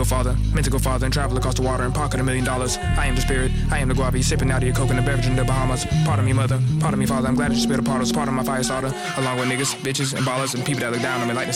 father, meant to go farther and travel across the water and pocket $1 million. I am the spirit, I am the guava, sipping out of your coconut beverage in the Bahamas. Pardon me, mother, pardon me, father, I'm glad that you spit a part of my fire starter, along with niggas, bitches, and ballers, and people that look down on me like the